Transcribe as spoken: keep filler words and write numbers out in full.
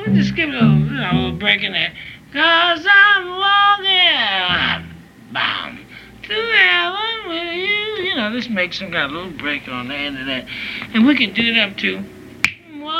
We'll just give it a little, you know, a little break in there. Cause I'm walking, bam, to heaven with you. You know, let's make some kind of little break on the end of that. And we can do it up to